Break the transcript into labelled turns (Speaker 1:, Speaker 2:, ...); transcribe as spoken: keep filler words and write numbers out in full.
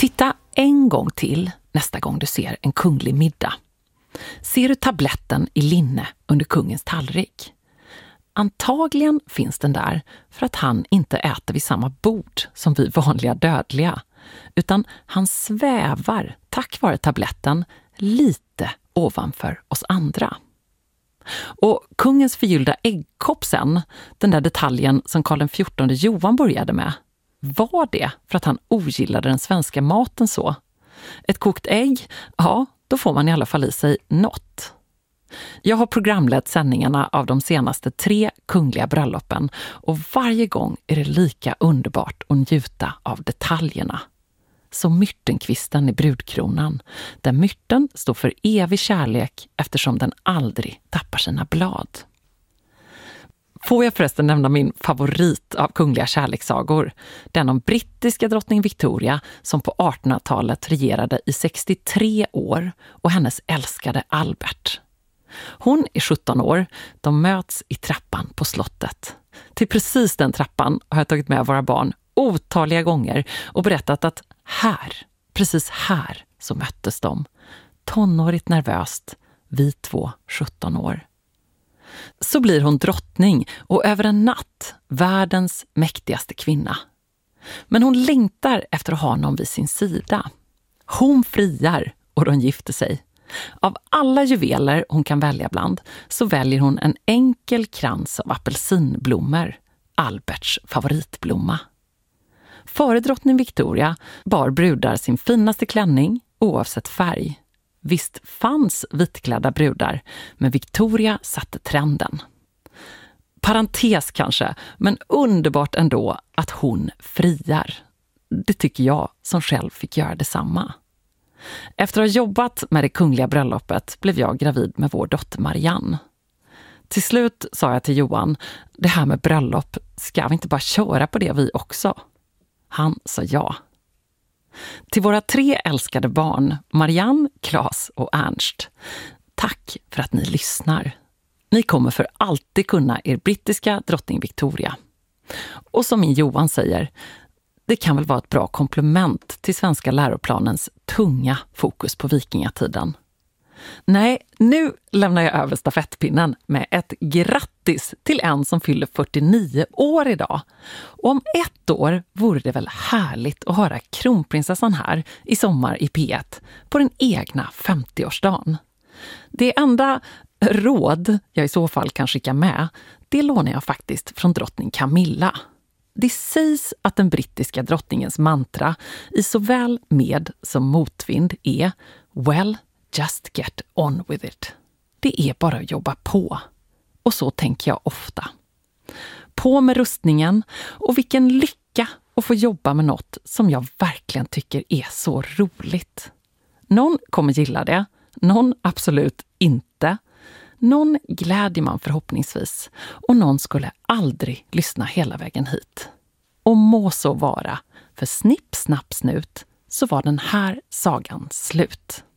Speaker 1: Titta en gång till nästa gång du ser en kunglig middag. Ser du tabletten i linne under kungens tallrik? Antagligen finns den där för att han inte äter vid samma bord som vi vanliga dödliga, utan han svävar tack vare tabletten lite ovanför oss andra. Och kungens förgyllda äggkopp sen, den där detaljen som Karl den fjortonde Johan började med, var det för att han ogillade den svenska maten så? Ett kokt ägg, ja, då får man i alla fall i sig något. Jag har programlett sändningarna av de senaste tre kungliga bröllopen och varje gång är det lika underbart att njuta av detaljerna. Som myrtenkvisten i brudkronan, där myrten står för evig kärlek eftersom den aldrig tappar sina blad. Får jag förresten nämna min favorit av kungliga kärlekssagor, den om brittiska drottning Victoria som på artonhundratalet regerade i sextiotre år och hennes älskade Albert. Hon är sjutton år, de möts i trappan på slottet. Till precis den trappan har jag tagit med våra barn otaliga gånger och berättat att här, precis här så möttes de. Tonårigt nervöst, vi två sjutton år. Så blir hon drottning och över en natt världens mäktigaste kvinna. Men hon längtar efter att ha någon vid sin sida. Hon friar och de gifter sig. Av alla juveler hon kan välja bland så väljer hon en enkel krans av apelsinblommor, Alberts favoritblomma. Före drottning Victoria bar brudar sin finaste klänning oavsett färg. Visst fanns vitklädda brudar, men Victoria satte trenden. Parentes kanske, men underbart ändå att hon friar. Det tycker jag som själv fick göra detsamma. Efter att ha jobbat med det kungliga bröllopet blev jag gravid med vår dotter Marianne. Till slut sa jag till Johan, det här med bröllop, ska vi inte bara köra på det vi också? Han sa ja. Till våra tre älskade barn, Marianne, Claes och Ernst, tack för att ni lyssnar. Ni kommer för alltid kunna er brittiska drottning Victoria. Och som min Johan säger, det kan väl vara ett bra komplement till svenska läroplanens tunga fokus på vikingatiden. Nej, nu lämnar jag över stafettpinnen med ett grattis till en som fyller fyrtionio år idag. Och om ett år vore det väl härligt att höra kronprinsessan här i sommar i P ett på den egna femtioårsdagen. Det enda råd jag i så fall kan skicka med, det lånar jag faktiskt från drottning Camilla. Det sägs att den brittiska drottningens mantra i såväl med som motvind är well, just get on with it. Det är bara att jobba på. Och så tänker jag ofta. På med rustningen och vilken lycka att få jobba med något som jag verkligen tycker är så roligt. Någon kommer gilla det, någon absolut inte. Någon glädjer man förhoppningsvis och någon skulle aldrig lyssna hela vägen hit. Och må så vara, för snipp, snapp, snut så var den här sagan slut.